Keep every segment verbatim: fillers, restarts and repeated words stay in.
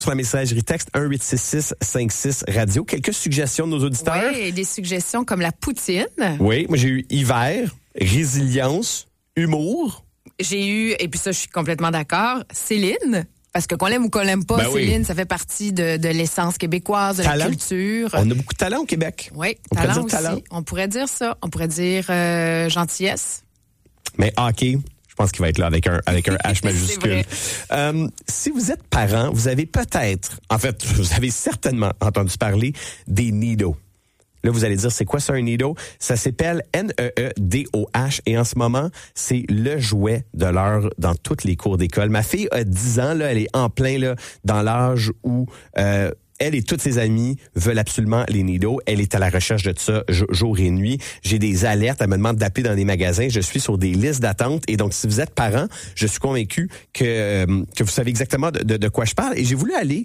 sur la messagerie texte un huit six six cinq six radio. Quelques suggestions de nos auditeurs? Oui, des suggestions comme la poutine. Oui, moi j'ai eu hiver, résilience, humour. J'ai eu, et puis ça, je suis complètement d'accord, Céline. Parce que qu'on l'aime ou qu'on l'aime pas, ben Céline, oui. ça fait partie de, de l'essence québécoise, de talent. la culture. On a beaucoup de talent au Québec. Oui, on talent pourrait dire aussi. talent. On pourrait dire ça. On pourrait dire euh, gentillesse. Mais hockey, je pense qu'il va être là avec un avec un H majuscule. Euh, si vous êtes parent, vous avez peut-être, en fait, vous avez certainement entendu parler des nidos. Là, vous allez dire, c'est quoi ça, un nido? Ça s'appelle N E E D O H et en ce moment, c'est le jouet de l'heure dans toutes les cours d'école. Ma fille a dix ans, là, elle est en plein là dans l'âge où euh, elle et toutes ses amies veulent absolument les nidos. Elle est à la recherche de ça jour et nuit. J'ai des alertes, elle me demande d'appeler dans des magasins. Je suis sur des listes d'attente et donc, si vous êtes parent, je suis convaincu que, euh, que vous savez exactement de, de, de quoi je parle et j'ai voulu aller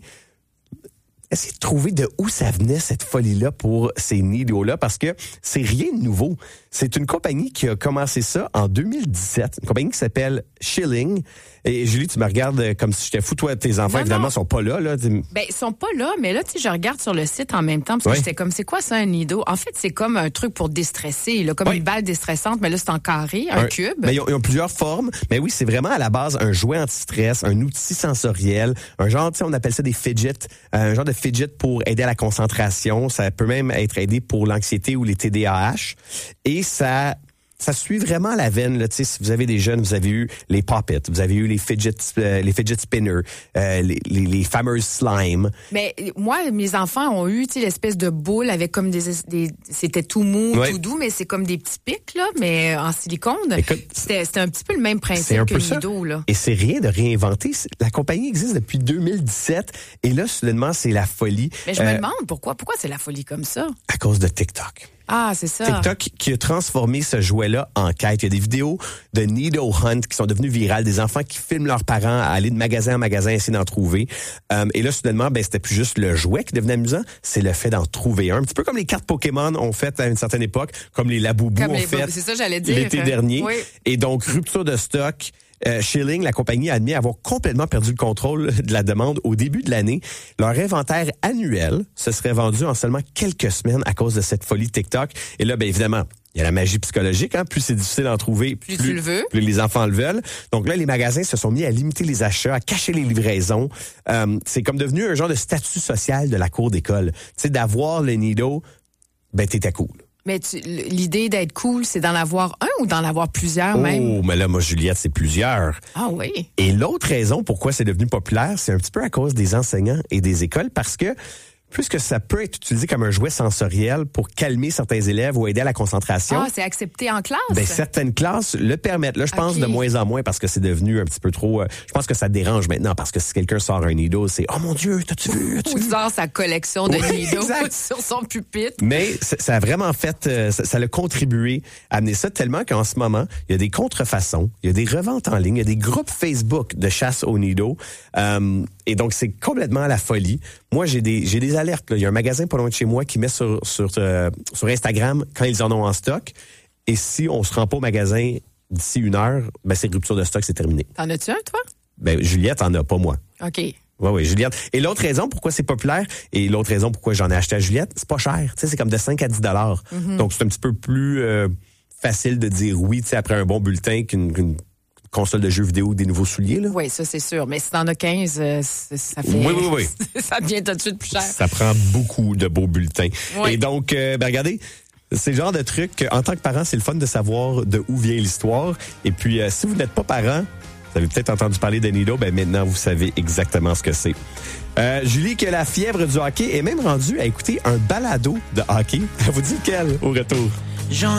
essayer de trouver de où ça venait cette folie-là pour ces nidos-là, parce que c'est rien de nouveau. C'est une compagnie qui a commencé ça en deux mille dix-sept, une compagnie qui s'appelle Shilling. Et Julie, tu me regardes comme si j'étais fou. Toi, tes enfants, non, évidemment, non. sont pas là. là. Ben, ils sont pas là, mais là, tu sais, je regarde sur le site en même temps, parce que oui. j'étais comme, c'est quoi ça, un nido? En fait, c'est comme un truc pour déstresser, là, comme oui. une balle déstressante, mais là, c'est en carré, un, un cube. Ben, ils, ont, ils ont plusieurs formes, mais oui, c'est vraiment à la base un jouet anti-stress, un outil sensoriel, un genre, tu sais, on appelle ça des fidgets, un genre de fidget pour aider à la concentration. Ça peut même être aidé pour l'anxiété ou les T D A H. Et ça... Ça suit vraiment la veine, là. Tu sais, si vous avez des jeunes, vous avez eu les Pop-It, vous avez eu les fidget, euh, les fidget spinners, euh, les, les, les fameuses slime. Mais moi, mes enfants ont eu, tu sais, l'espèce de boule avec comme des, des c'était tout mou, ouais. tout doux, mais c'est comme des petits pics, là, mais en silicone. Écoute, c'était, c'était un petit peu le même principe que le nido, là. Et c'est rien de réinventer. La compagnie existe depuis deux mille dix-sept et là, soudainement, c'est la folie. Mais je euh, me demande pourquoi, pourquoi c'est la folie comme ça? À cause de TikTok. Ah, c'est ça. TikTok qui a transformé ce jouet-là en quête. Il y a des vidéos de Nido Hunt qui sont devenues virales, des enfants qui filment leurs parents à aller de magasin en magasin essayer d'en trouver. Euh, et là, soudainement, ben c'était plus juste le jouet qui devenait amusant, c'est le fait d'en trouver un. Un petit peu comme les cartes Pokémon ont fait à une certaine époque, comme les Laboubou ont fait c'est ça, j'allais dire. l'été dernier. Oui. Et donc, rupture de stock. Euh, Shilling, la compagnie, a admis avoir complètement perdu le contrôle de la demande au début de l'année. Leur inventaire annuel se serait vendu en seulement quelques semaines à cause de cette folie TikTok. Et là, bien évidemment, il y a la magie psychologique. Hein? Plus c'est difficile d'en trouver, plus, plus, tu le veux. plus les enfants le veulent. Donc là, les magasins se sont mis à limiter les achats, à cacher les livraisons. Euh, c'est comme devenu un genre de statut social de la cour d'école. Tu sais, d'avoir le nido, ben t'étais cool. Mais tu, l'idée d'être cool, c'est d'en avoir un ou d'en avoir plusieurs même? Oh, mais là, moi, Juliette, c'est plusieurs. Ah oui? Et l'autre raison pourquoi c'est devenu populaire, c'est un petit peu à cause des enseignants et des écoles, parce que puisque ça peut être utilisé comme un jouet sensoriel pour calmer certains élèves ou aider à la concentration. Ah, c'est accepté en classe? Ben, certaines classes le permettent. Là, je pense okay. de moins en moins parce que c'est devenu un petit peu trop... Euh, je pense que ça dérange maintenant parce que si quelqu'un sort un nido, c'est « Oh mon Dieu, t'as-tu vu? As-tu Ou vu? » sort sa collection de oui, nidos exact. sur son pupitre. Mais ça, ça a vraiment fait... Euh, ça, ça a contribué à amener ça tellement qu'en ce moment, il y a des contrefaçons, il y a des reventes en ligne, il y a des groupes Facebook de chasse aux nidos. Euh, et donc, c'est complètement la folie. Moi, j'ai des j'ai des alertes. Là. Il y a un magasin pas loin de chez moi qui met sur sur euh, sur Instagram quand ils en ont en stock. Et si on se rend pas au magasin d'ici une heure, ben c'est rupture de stock, c'est terminé. T'en as-tu un, toi? Ben Juliette en a, pas moi. OK. Oui, oui, Juliette. Et l'autre raison pourquoi c'est populaire, et l'autre raison pourquoi j'en ai acheté à Juliette, c'est pas cher. Tu sais, c'est comme de cinq à dix dollars. Mm-hmm. Donc, c'est un petit peu plus euh, facile de dire oui, tu sais, après un bon bulletin qu'une, qu'une console de jeux vidéo, des nouveaux souliers, là. Oui, ça, c'est sûr. Mais si t'en as quinze, euh, ça fait... Oui, oui, oui. ça devient tout de suite plus cher. Ça prend beaucoup de beaux bulletins. Oui. Et donc, euh, ben regardez, c'est le genre de truc, en tant que parent, c'est le fun de savoir de où vient l'histoire. Et puis, euh, si vous n'êtes pas parent, vous avez peut-être entendu parler de nido, ben maintenant, vous savez exactement ce que c'est. Euh, Julie, que la fièvre du hockey est même rendue à écouter un balado de hockey. Elle vous dit lequel au retour? Jean